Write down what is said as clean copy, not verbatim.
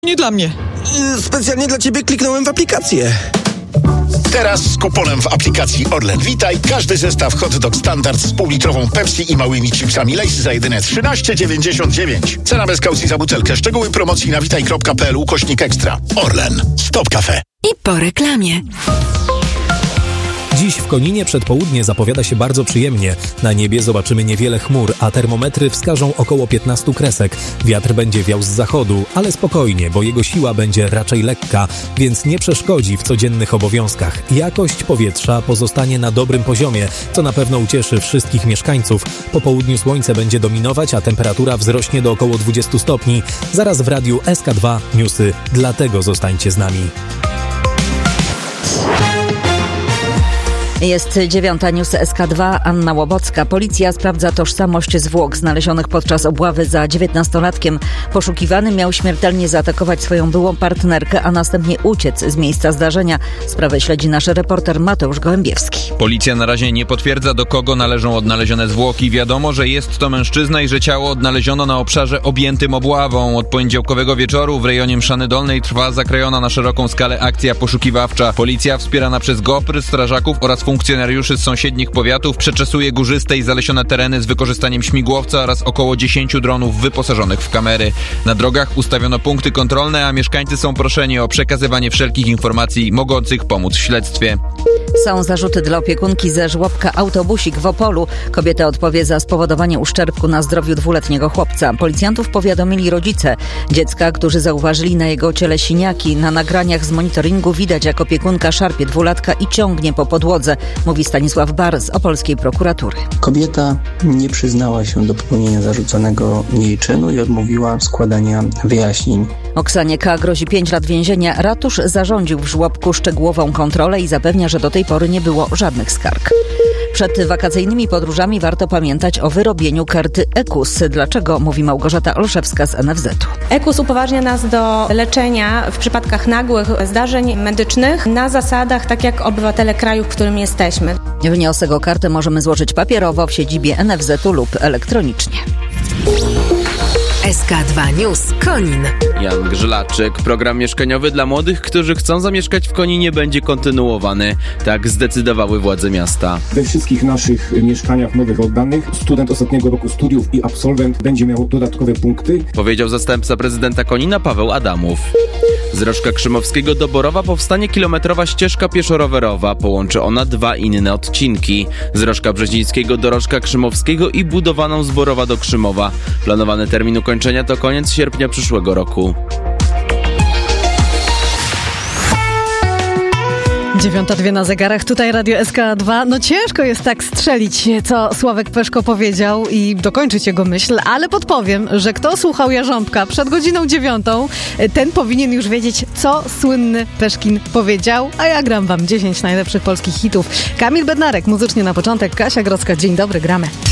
Nie dla mnie. Specjalnie dla ciebie kliknąłem w aplikację. Teraz z kuponem w aplikacji Orlen Witaj każdy zestaw hot dog standard z półlitrową Pepsi i małymi chipsami Lay's za jedyne 13,99. Cena bez kaucji za butelkę. Szczegóły promocji na witaj.pl/ekstra. Orlen. Stop Cafe. I po reklamie. Dziś w Koninie przedpołudnie zapowiada się bardzo przyjemnie. Na niebie zobaczymy niewiele chmur, a termometry wskażą około 15 kresek. Wiatr będzie wiał z zachodu, ale spokojnie, bo jego siła będzie raczej lekka, więc nie przeszkodzi w codziennych obowiązkach. Jakość powietrza pozostanie na dobrym poziomie, co na pewno ucieszy wszystkich mieszkańców. Po południu słońce będzie dominować, a temperatura wzrośnie do około 20 stopni. Zaraz w radiu SK2 Newsy, dlatego zostańcie z nami. Jest 9. News SK2, Anna Łobocka. Policja sprawdza tożsamość zwłok znalezionych podczas obławy za 19-latkiem. Poszukiwany miał śmiertelnie zaatakować swoją byłą partnerkę, a następnie uciec z miejsca zdarzenia. Sprawę śledzi nasz reporter Mateusz Gołębiewski. Policja na razie nie potwierdza, do kogo należą odnalezione zwłoki. Wiadomo, że jest to mężczyzna i że ciało odnaleziono na obszarze objętym obławą. Od poniedziałkowego wieczoru w rejonie Mszany Dolnej trwa zakrojona na szeroką skalę akcja poszukiwawcza. Policja wspierana przez GOPR, strażaków oraz funkcjonariuszy z sąsiednich powiatów przeczesuje górzyste i zalesione tereny z wykorzystaniem śmigłowca oraz około 10 dronów wyposażonych w kamery. Na drogach ustawiono punkty kontrolne, a mieszkańcy są proszeni o przekazywanie wszelkich informacji mogących pomóc w śledztwie. Są zarzuty dla opiekunki ze żłobka Autobusik w Opolu. Kobieta odpowie za spowodowanie uszczerbku na zdrowiu 2-letniego chłopca. Policjantów powiadomili rodzice dziecka, którzy zauważyli na jego ciele siniaki. Na nagraniach z monitoringu widać, jak opiekunka szarpie 2-latka i ciągnie po podłodze, mówi Stanisław Bar z opolskiej prokuratury. Kobieta nie przyznała się do popełnienia zarzuconego jej czynu i odmówiła składania wyjaśnień. Oksanie K. grozi 5 lat więzienia. Ratusz zarządził w żłobku szczegółową kontrolę i zapewnia, że do tej pory nie było żadnych skarg. Przed wakacyjnymi podróżami warto pamiętać o wyrobieniu karty EKUS. Dlaczego? Mówi Małgorzata Olszewska z NFZ-u. EKUS upoważnia nas do leczenia w przypadkach nagłych zdarzeń medycznych na zasadach, tak jak obywatele kraju, w którym jesteśmy. Wniosek o kartę możemy złożyć papierowo w siedzibie NFZ-u lub elektronicznie. SK2 News Konin. Jan Grzylaczyk. Program mieszkaniowy dla młodych, którzy chcą zamieszkać w Koninie, będzie kontynuowany. Tak zdecydowały władze miasta. We wszystkich naszych mieszkaniach nowych oddanych student ostatniego roku studiów i absolwent będzie miał dodatkowe punkty, powiedział zastępca prezydenta Konina Paweł Adamów. Z Rożka Krzymowskiego do Borowa powstanie kilometrowa ścieżka pieszo-rowerowa. Połączy ona 2 inne odcinki. Z Rożka Brzezińskiego do Rożka Krzymowskiego i budowaną z Borowa do Krzymowa. Planowany termin ukończenia to koniec sierpnia przyszłego roku. 9:02 na zegarach, tutaj Radio SK2. No ciężko jest tak strzelić, co Sławek Peszko powiedział i dokończyć jego myśl, ale podpowiem, że kto słuchał Jarząbka przed godziną 9, ten powinien już wiedzieć, co słynny Peszkin powiedział, a ja gram wam 10 najlepszych polskich hitów. Kamil Bednarek, muzycznie na początek, Kasia Grodzka. Dzień dobry, gramy.